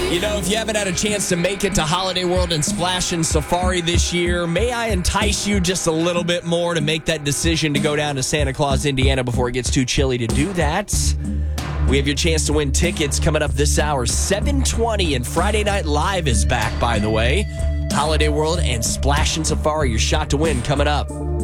You know, if you haven't had a chance to make it to Holiday World and Splash and Safari this year, may I entice you just a little bit more to make that decision to go down to Santa Claus, Indiana before it gets too chilly to do that? We have your chance to win tickets coming up this hour, 7:20, and Friday Night Live is back, by the way. Holiday World and Splash and Safari, your shot to win coming up.